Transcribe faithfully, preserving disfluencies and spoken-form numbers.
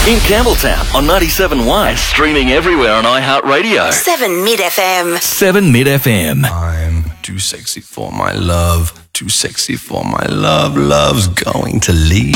In Campbelltown on ninety-seven point one and streaming everywhere on iHeartRadio. seven Mid F M. seven Mid F M. I'm too sexy for my love, too sexy for my love, love's going to leave.